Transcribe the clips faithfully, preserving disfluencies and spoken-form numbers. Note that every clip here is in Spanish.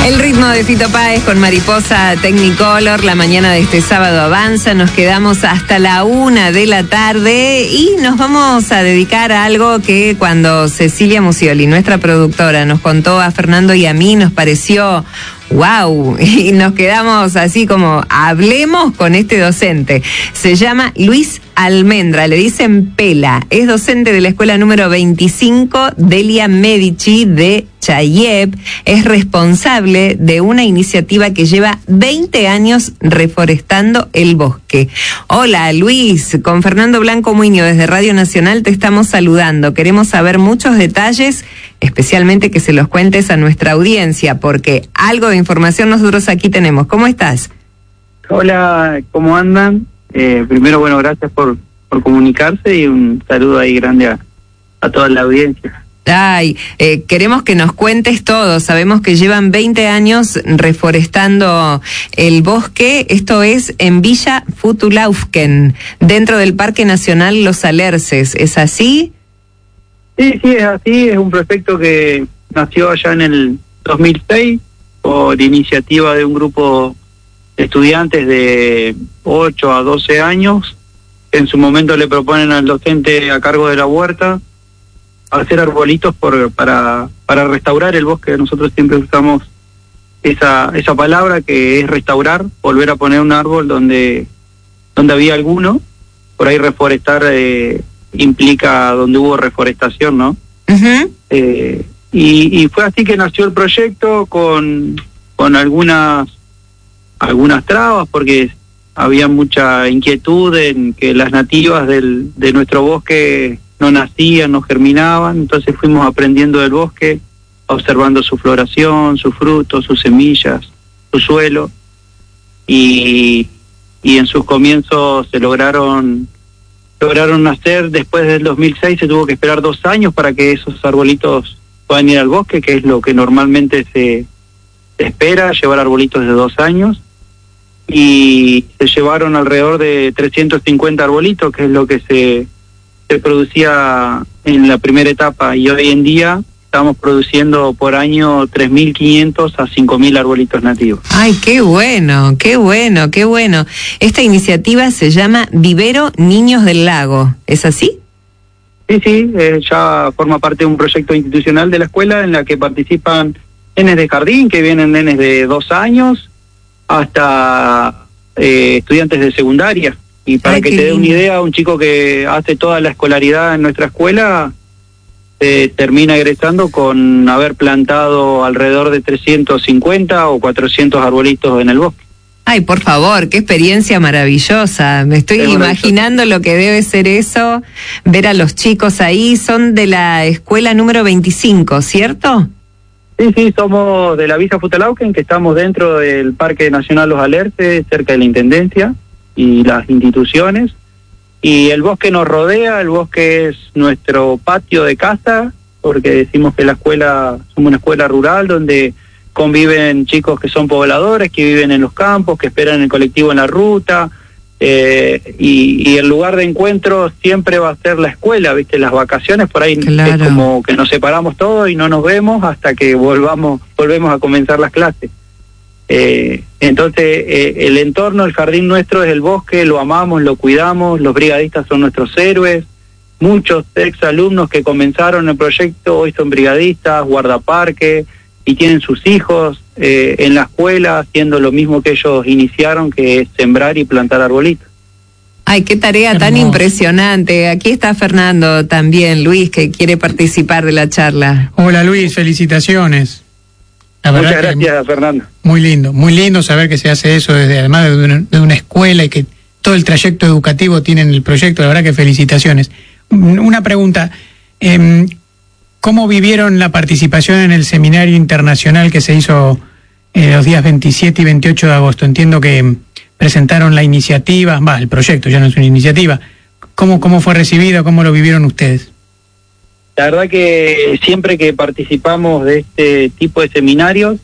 El ritmo de Fito Páez con Mariposa Technicolor. La mañana de este sábado avanza, nos quedamos hasta la una de la tarde y nos vamos a dedicar a algo que cuando Cecilia Musioli, nuestra productora, nos contó a Fernando y a mí, nos pareció wow, y nos quedamos así como, hablemos con este docente. Se llama Luis Almendra, le dicen Pela, es docente de la escuela número veinticinco Delia Medici de Chayep, es responsable de una iniciativa que lleva veinte años reforestando el bosque. Hola Luis, con Fernando Blanco Muñoz desde Radio Nacional te estamos saludando. Queremos saber muchos detalles, especialmente que se los cuentes a nuestra audiencia, porque algo de información nosotros aquí tenemos. ¿Cómo estás? Hola, ¿cómo andan? Eh, primero, bueno, gracias por, por comunicarse y un saludo ahí grande a, a toda la audiencia. Ay, eh, queremos que nos cuentes todo. Sabemos que llevan veinte años reforestando el bosque. Esto es en Villa Futulaufken, dentro del Parque Nacional Los Alerces. ¿Es así? Sí, sí, es así. Es un proyecto que nació allá en el dos mil seis por iniciativa de un grupo de estudiantes de ocho a doce años. En su momento le proponen al docente a cargo de la huerta hacer arbolitos por, para, para restaurar el bosque. Nosotros siempre usamos esa, esa palabra que es restaurar, volver a poner un árbol donde, donde había alguno. Por ahí reforestar eh, implica donde hubo reforestación, ¿no? Uh-huh. Eh, y, y fue así que nació el proyecto con, con algunas, algunas trabas, porque había mucha inquietud en que las nativas del, de nuestro bosque no nacían, no germinaban. Entonces fuimos aprendiendo del bosque, observando su floración, sus frutos, sus semillas, su suelo, y, y en sus comienzos se lograron lograron nacer. Después del dos mil seis se tuvo que esperar dos años para que esos arbolitos puedan ir al bosque, que es lo que normalmente se, se espera, llevar arbolitos de dos años, y se llevaron alrededor de trescientos cincuenta arbolitos, que es lo que se se producía en la primera etapa, y hoy en día estamos produciendo por año tres mil quinientos a cinco mil arbolitos nativos. Ay, qué bueno, qué bueno, qué bueno. Esta iniciativa se llama Vivero Niños del Lago, ¿es así? Sí, sí, eh, ya forma parte de un proyecto institucional de la escuela en la que participan nenes de jardín, que vienen nenes de dos años, hasta eh, estudiantes de secundaria. Y para Ay, que te dé una idea, un chico que hace toda la escolaridad en nuestra escuela eh, termina egresando con haber plantado alrededor de trescientos cincuenta o cuatrocientos arbolitos en el bosque. Ay, por favor, qué experiencia maravillosa. Me estoy imaginando lo que debe ser eso, ver a los chicos ahí. Son de la escuela número veinticinco, ¿cierto? Sí, sí, somos de la Villa Futulaufken, que estamos dentro del Parque Nacional Los Alerces, cerca de la Intendencia y las instituciones, y el bosque nos rodea. El bosque es nuestro patio de casa, porque decimos que la escuela, somos una escuela rural donde conviven chicos que son pobladores, que viven en los campos, que esperan el colectivo en la ruta, eh, y, y el lugar de encuentro siempre va a ser la escuela, ¿viste? Las vacaciones por ahí claro. Es como que nos separamos todos y no nos vemos hasta que volvamos, volvemos a comenzar las clases. Eh, entonces eh, el entorno, el jardín nuestro es el bosque, lo amamos, lo cuidamos, los brigadistas son nuestros héroes. Muchos exalumnos que comenzaron el proyecto hoy son brigadistas, guardaparque, y tienen sus hijos eh, en la escuela haciendo lo mismo que ellos iniciaron, que es sembrar y plantar arbolitos. Ay, qué tarea tan impresionante. Aquí está Fernando también, Luis, que quiere participar de la charla. Hola Luis, felicitaciones. La Muchas gracias, Fernando. Muy lindo, muy lindo saber que se hace eso desde, además de una, de una escuela, y que todo el trayecto educativo tiene el proyecto. La verdad que felicitaciones. Una pregunta, eh, ¿cómo vivieron la participación en el seminario internacional que se hizo eh, los días veintisiete y veintiocho de agosto? Entiendo que presentaron la iniciativa, va, el proyecto ya no es una iniciativa. ¿Cómo, cómo fue recibido? ¿Cómo lo vivieron ustedes? La verdad que siempre que participamos de este tipo de seminarios,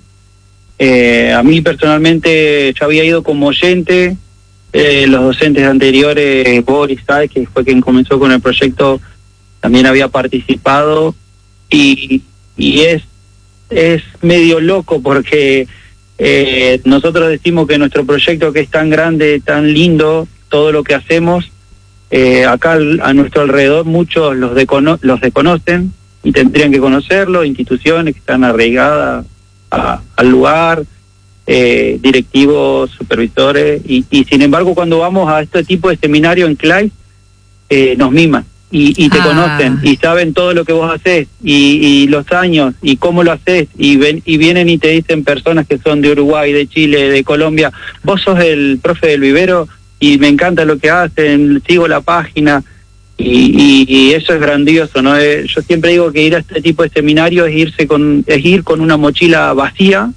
eh, a mí personalmente yo había ido como oyente, eh, los docentes anteriores, Boris, ¿sabes? Que fue quien comenzó con el proyecto, también había participado, y, y es es medio loco porque eh, nosotros decimos que nuestro proyecto, que es tan grande, tan lindo, todo lo que hacemos, eh, acá al, a nuestro alrededor muchos los, decono los desconocen y tendrían que conocerlo, instituciones que están arraigadas a, al lugar, eh, directivos, supervisores, y, y sin embargo cuando vamos a este tipo de seminario en Clay, eh, nos miman. Y, y te ah. conocen y saben todo lo que vos haces y, y los años y cómo lo haces y ven y vienen y te dicen personas que son de Uruguay, de Chile, de Colombia, vos sos el profe del vivero y me encanta lo que hacen, sigo la página y, y, y eso es grandioso, ¿no? Eh, yo siempre digo que ir a este tipo de seminarios es irse con es ir con una mochila vacía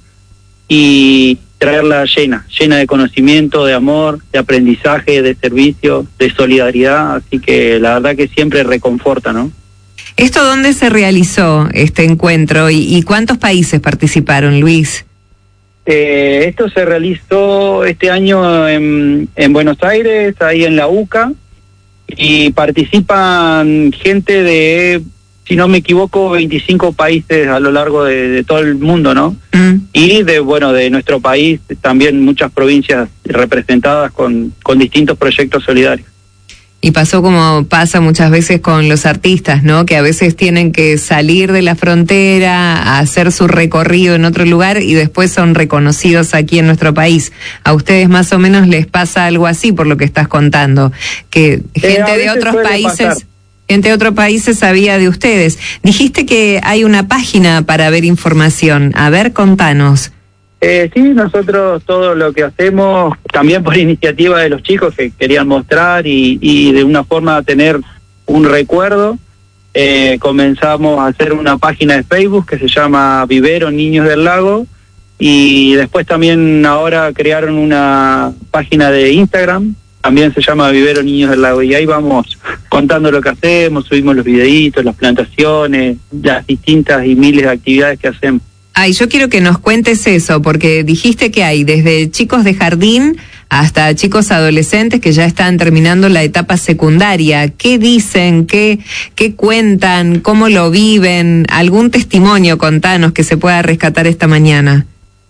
y traerla llena, llena de conocimiento, de amor, de aprendizaje, de servicio, de solidaridad, así que la verdad que siempre reconforta, ¿no? ¿Esto dónde se realizó, este encuentro, y, y cuántos países participaron, Luis? Eh, esto se realizó este año en, en Buenos Aires, ahí en la U C A, y participan gente de, si no me equivoco, veinticinco países a lo largo de, de todo el mundo, ¿no? Mm. Y de, bueno, de nuestro país también muchas provincias representadas con, con distintos proyectos solidarios. Y pasó como pasa muchas veces con los artistas, ¿no? Que a veces tienen que salir de la frontera, a hacer su recorrido en otro lugar y después son reconocidos aquí en nuestro país. A ustedes más o menos les pasa algo así por lo que estás contando, que gente eh, de otros países... Pasar. Gente de otros países sabía de ustedes. Dijiste que hay una página para ver información. A ver, contanos. Eh, sí, nosotros todo lo que hacemos, también por iniciativa de los chicos que querían mostrar y, y de una forma tener un recuerdo, eh, comenzamos a hacer una página de Facebook que se llama Vivero Niños del Lago y después también ahora crearon una página de Instagram, también se llama Vivero Niños del Lago, y ahí vamos contando lo que hacemos, subimos los videitos, las plantaciones, las distintas y miles de actividades que hacemos. Ay, yo quiero que nos cuentes eso, porque dijiste que hay desde chicos de jardín hasta chicos adolescentes que ya están terminando la etapa secundaria. ¿Qué dicen? ¿Qué, qué cuentan? ¿Cómo lo viven? ¿Algún testimonio, contanos, que se pueda rescatar esta mañana?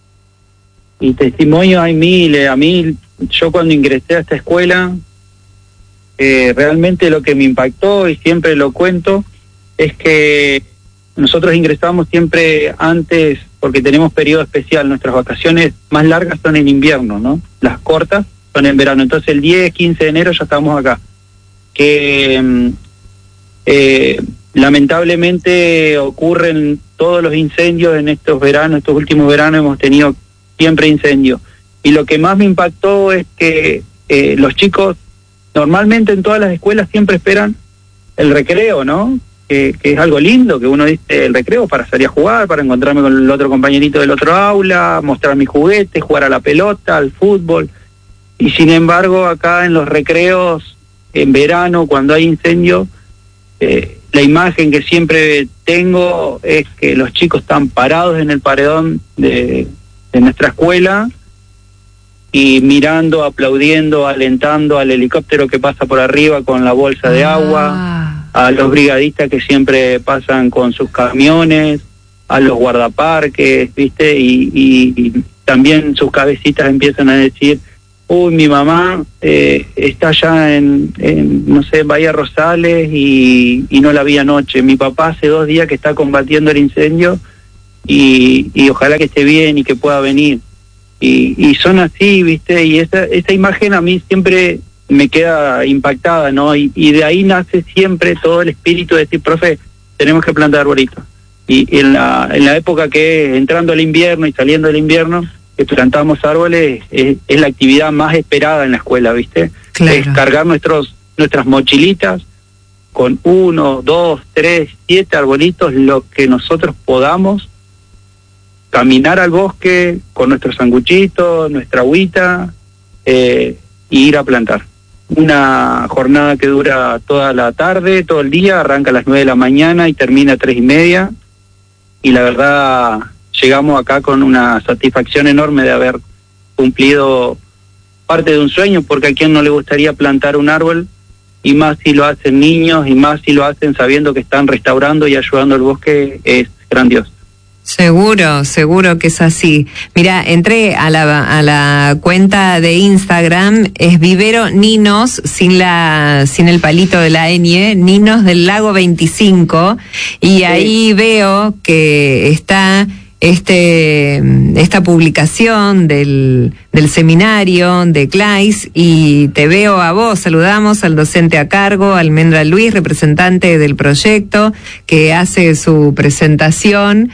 Y testimonios hay miles. A mí, yo cuando ingresé a esta escuela, eh, realmente lo que me impactó, y siempre lo cuento, es que nosotros ingresamos siempre antes, porque tenemos periodo especial, nuestras vacaciones más largas son en invierno, ¿no? Las cortas son en verano, entonces el diez, quince de enero ya estamos acá. Que eh, lamentablemente ocurren todos los incendios en estos veranos, estos últimos veranos hemos tenido siempre incendios. Y lo que más me impactó es que eh, los chicos, normalmente en todas las escuelas siempre esperan el recreo, ¿no? Que, que es algo lindo, que uno dice el recreo para salir a jugar, para encontrarme con el otro compañerito del otro aula, mostrar mis juguetes, jugar a la pelota, al fútbol. Y sin embargo, acá en los recreos, en verano, cuando hay incendio, eh, la imagen que siempre tengo es que los chicos están parados en el paredón de, de nuestra escuela y mirando, aplaudiendo, alentando al helicóptero que pasa por arriba con la bolsa de agua, a los brigadistas que siempre pasan con sus camiones, a los guardaparques, ¿viste? Y, y, y también sus cabecitas empiezan a decir, uy, mi mamá eh, está allá en, en, no sé, Bahía Rosales y, y no la vi anoche. Mi papá hace dos días que está combatiendo el incendio y, y ojalá que esté bien y que pueda venir. Y, y son así, ¿viste? Y esa, esa imagen a mí siempre me queda impactada, ¿no? Y, y de ahí nace siempre todo el espíritu de decir, profe, tenemos que plantar arbolitos. Y, y en la en la época que entrando al invierno y saliendo del invierno, que plantamos árboles, es, es la actividad más esperada en la escuela, ¿viste? Claro. Es cargar nuestros nuestras mochilitas con uno, dos, tres, siete arbolitos, lo que nosotros podamos, caminar al bosque con nuestro sanguchito, nuestra agüita, eh, y ir a plantar. Una jornada que dura toda la tarde, todo el día, arranca a las nueve de la mañana y termina a tres y media, y la verdad llegamos acá con una satisfacción enorme de haber cumplido parte de un sueño, porque a quien no le gustaría plantar un árbol, y más si lo hacen niños, y más si lo hacen sabiendo que están restaurando y ayudando al bosque, es grandioso. Seguro, seguro que es así. Mira, entré a la, a la cuenta de Instagram, es Vivero Ninos, sin la, sin el palito de la ñ, Ninos del Lago veinticinco, y sí. Ahí veo que está este, esta publicación del, del seminario de Clays, y te veo a vos, saludamos al docente a cargo, Almendra Luis, representante del proyecto, que hace su presentación,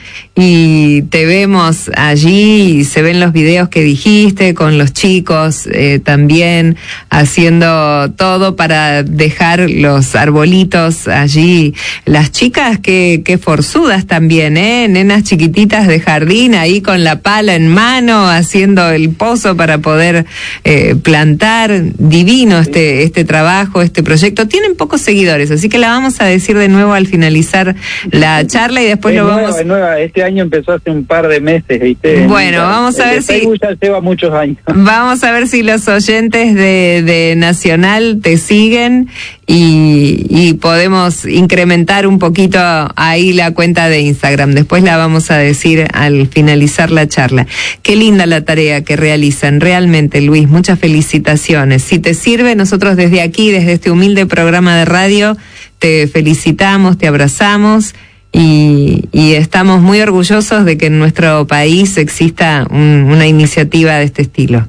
y te vemos allí, y se ven los videos que dijiste, con los chicos eh, también haciendo todo para dejar los arbolitos allí. Las chicas, que, que forzudas también, ¿eh? Nenas chiquititas de jardín, ahí con la pala en mano, haciendo el pozo para poder eh, plantar. Divino este este trabajo, este proyecto. Tienen pocos seguidores, así que la vamos a decir de nuevo al finalizar la charla, y después es lo nueva, vamos... Es nueva. Este año empezó hace un par de meses, ¿viste? Bueno, vamos a ver si... ya lleva muchos años. Vamos a ver si los oyentes de, de Nacional te siguen y, y podemos incrementar un poquito ahí la cuenta de Instagram. Después la vamos a decir al finalizar la charla. Qué linda la tarea que realizan, realmente, Luis, muchas felicitaciones. Si te sirve, nosotros desde aquí, desde este humilde programa de radio, te felicitamos, te abrazamos, y, y estamos muy orgullosos de que en nuestro país exista un, una iniciativa de este estilo.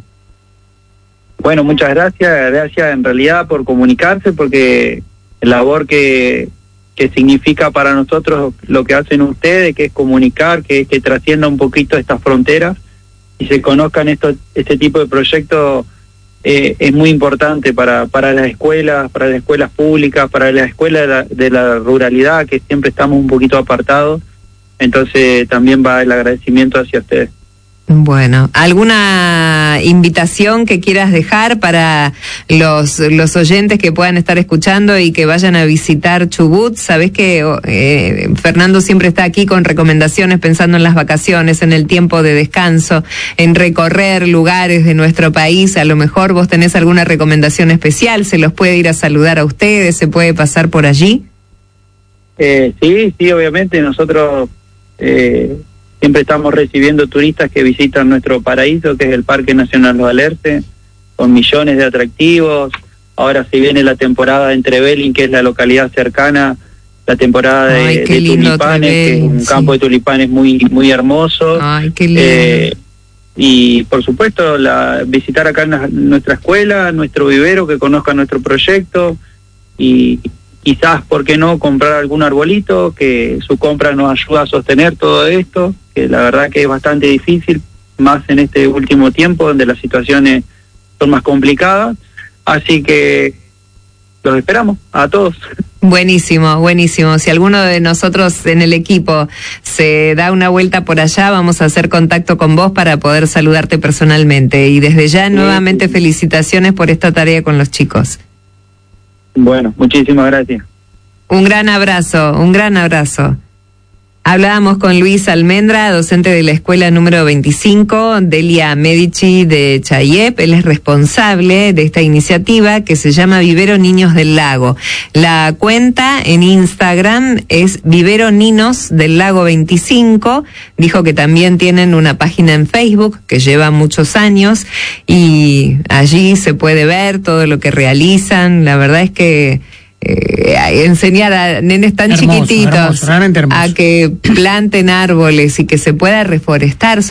Bueno, muchas gracias, gracias en realidad por comunicarse, porque la labor que, que significa para nosotros lo que hacen ustedes, que es comunicar, que es que trascienda un poquito estas fronteras y se conozcan estos, este tipo de proyectos, eh, es muy importante para, para las escuelas, para las escuelas públicas, para las escuelas de la, de la ruralidad, que siempre estamos un poquito apartados. Entonces también va el agradecimiento hacia ustedes. Bueno, ¿alguna invitación que quieras dejar para los los oyentes que puedan estar escuchando y que vayan a visitar Chubut? Sabés que eh, Fernando siempre está aquí con recomendaciones, pensando en las vacaciones, en el tiempo de descanso, en recorrer lugares de nuestro país. A lo mejor vos tenés alguna recomendación especial, se los puede ir a saludar a ustedes, se puede pasar por allí. Eh, sí, sí, obviamente nosotros... Eh, Siempre estamos recibiendo turistas que visitan nuestro paraíso, que es el Parque Nacional Los Alerces, con millones de atractivos. Ahora se viene la temporada de Entrevelin, que es la localidad cercana, la temporada de, Ay, qué de lindo, tulipanes, que es un sí. campo de tulipanes muy muy hermoso. Ay, qué lindo. Eh, y por supuesto la visitar acá en la, nuestra escuela, nuestro vivero, que conozcan nuestro proyecto, y quizás, ¿por qué no?, comprar algún arbolito, que su compra nos ayuda a sostener todo esto, que la verdad que es bastante difícil, más en este último tiempo, donde las situaciones son más complicadas. Así que los esperamos a todos. Buenísimo, buenísimo. Si alguno de nosotros en el equipo se da una vuelta por allá, vamos a hacer contacto con vos para poder saludarte personalmente. Y desde ya, sí, nuevamente, sí. Felicitaciones por esta tarea con los chicos. Bueno, muchísimas gracias. Un gran abrazo, un gran abrazo. Hablábamos con Luis Almendra, docente de la escuela número veinticinco, Delia Medici de Chayep. Él es responsable de esta iniciativa que se llama Vivero Niños del Lago. La cuenta en Instagram es Vivero Ninos del Lago veinticinco. Dijo que también tienen una página en Facebook que lleva muchos años, y allí se puede ver todo lo que realizan. La verdad es que Eh, enseñar a nenes tan hermoso, chiquititos hermoso, realmente hermoso, a que planten árboles y que se pueda reforestar.